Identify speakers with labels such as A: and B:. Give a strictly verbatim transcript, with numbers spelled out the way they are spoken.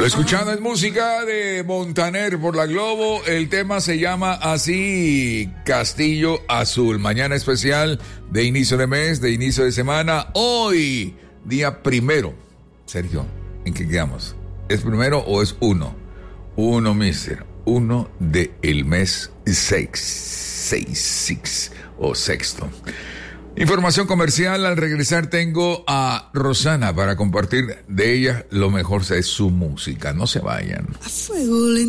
A: Lo escuchando es música de Montaner por la Globo. El tema se llama así, Castillo Azul. Mañana especial de inicio de mes, de inicio de semana. Hoy, día primero. Sergio, ¿en qué quedamos? ¿Es primero o es uno? Uno, mister. Uno de el mes seis. Seis, six o sexto. Información comercial. Al regresar tengo a Rosana para compartir de ella lo mejor de su música. No se vayan.
B: A fuego lento.